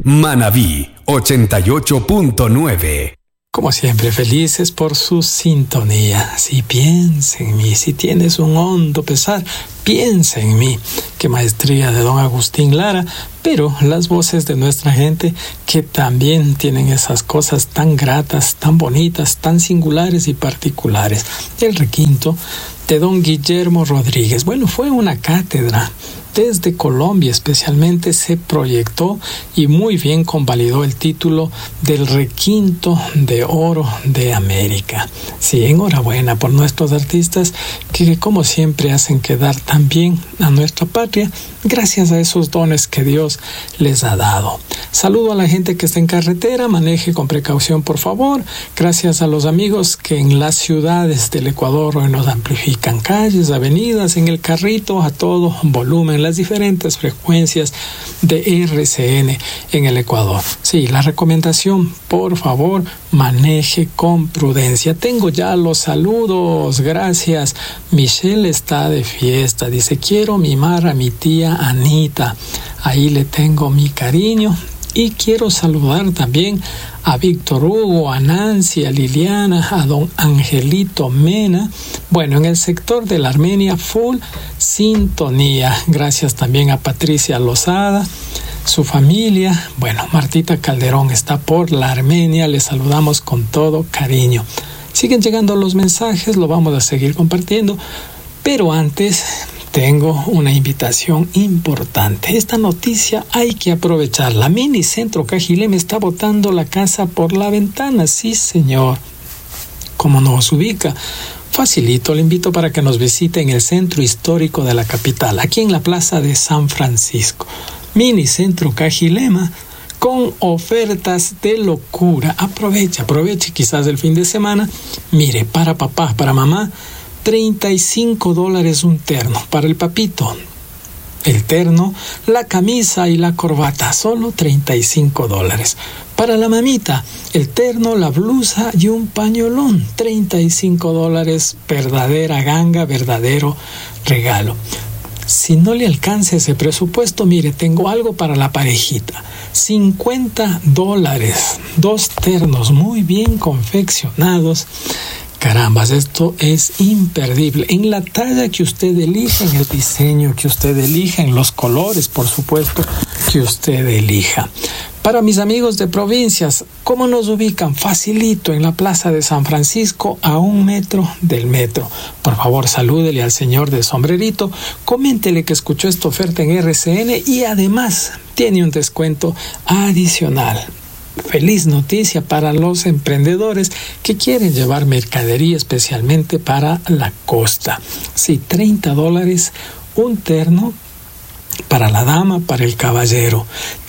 Manabí 88.9. Como siempre, felices por su sintonía. Si piensa en mí, si tienes un hondo pesar, piensa en mí. Qué maestría de don Agustín Lara, pero las voces de nuestra gente que también tienen esas cosas tan gratas, tan bonitas, tan singulares y particulares. El requinto de don Guillermo Rodríguez. Bueno, fue una cátedra. Desde Colombia especialmente se proyectó y muy bien convalidó el título del requinto de oro de América. Sí, enhorabuena por nuestros artistas que como siempre hacen quedar tan bien a nuestra patria gracias a esos dones que Dios les ha dado. Saludo a la gente que está en carretera, maneje con precaución por favor. Gracias a los amigos que en las ciudades del Ecuador hoy nos amplifican calles, avenidas, en el carrito a todo volumen, las diferentes frecuencias de RCN en el Ecuador. Sí, la recomendación, por favor, maneje con prudencia. Tengo ya los saludos, gracias. Michelle está de fiesta, dice, quiero mimar a mi tía Anita. Ahí le tengo mi cariño. Y quiero saludar también a Víctor Hugo, a Nancy, a Liliana, a don Angelito Mena. Bueno, en el sector de la Armenia, full sintonía. Gracias también a Patricia Lozada, su familia. Bueno, Martita Calderón está por la Armenia. Les saludamos con todo cariño. Siguen llegando los mensajes, lo vamos a seguir compartiendo. Pero antes tengo una invitación importante. Esta noticia hay que aprovecharla. Mini Centro Cajilema está botando la casa por la ventana. Sí, señor. ¿Cómo nos ubica? Facilito, le invito para que nos visite en el centro histórico de la capital, aquí en la plaza de San Francisco. Mini Centro Cajilema con ofertas de locura. Aproveche quizás el fin de semana. Mire, para papá, para mamá, $35 un terno. Para el papito, el terno, la camisa y la corbata, solo $35. Para la mamita, el terno, la blusa y un pañolón, $35. Verdadera ganga, verdadero regalo. Si no le alcanza ese presupuesto, mire, tengo algo para la parejita. $50. 2 ternos muy bien confeccionados. Carambas, esto es imperdible. En la talla que usted elija, en el diseño que usted elija, en los colores, por supuesto, que usted elija. Para mis amigos de provincias, ¿cómo nos ubican? Facilito, en la plaza de San Francisco, a 1 metro del metro. Por favor, salúdele al señor de sombrerito, coméntele que escuchó esta oferta en RCN y además tiene un descuento adicional. Feliz noticia para los emprendedores que quieren llevar mercadería especialmente para la costa. Sí, $30 un terno para la dama, para el caballero.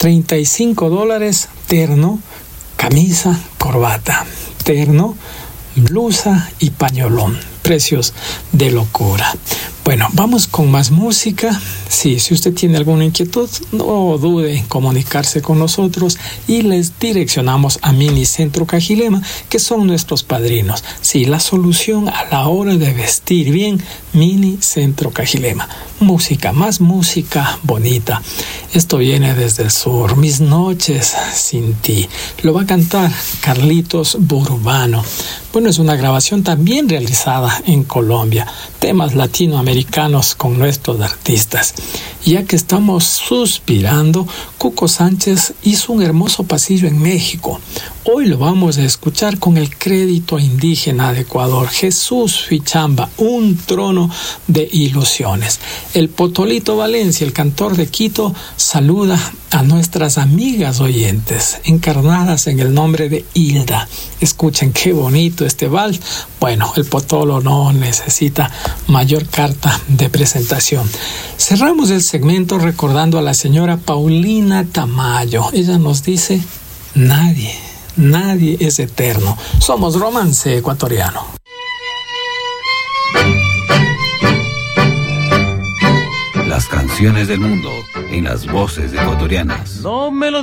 $35 terno, camisa, corbata, terno, blusa y pañolón. Precios de locura. Bueno, vamos con más música. Sí, si usted tiene alguna inquietud, no dude en comunicarse con nosotros y les direccionamos a Mini Centro Cajilema, que son nuestros padrinos. Sí, la solución a la hora de vestir bien, Mini Centro Cajilema. Música, más música bonita. Esto viene desde el sur. Mis noches sin ti. Lo va a cantar Carlitos Burbano. Bueno, es una grabación también realizada en Colombia. Temas latinoamericanos con nuestros artistas. Ya que estamos suspirando, Cuco Sánchez hizo un hermoso pasillo en México. Hoy lo vamos a escuchar con el crédito indígena de Ecuador, Jesús Fichamba, un trono de ilusiones. El Potolito Valencia, el cantor de Quito, saluda a nuestras amigas oyentes, encarnadas en el nombre de Hilda. Escuchen qué bonito este vals. Bueno, el Potolo no necesita mayor carta de presentación. Cerramos el segmento recordando a la señora Paulina Tamayo. Ella nos dice, nadie es eterno. Somos Romance Ecuatoriano. Las canciones del mundo en las voces ecuatorianas. No me lo